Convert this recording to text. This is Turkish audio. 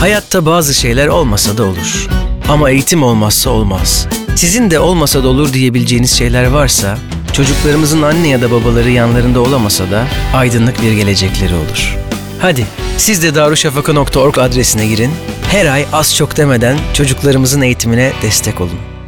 Hayatta bazı şeyler olmasa da olur. Ama eğitim olmazsa olmaz. Sizin de olmasa da olur diyebileceğiniz şeyler varsa, çocuklarımızın anne ya da babaları yanlarında olamasa da aydınlık bir gelecekleri olur. Hadi siz de darüşşafaka.org adresine girin, her ay az çok demeden çocuklarımızın eğitimine destek olun.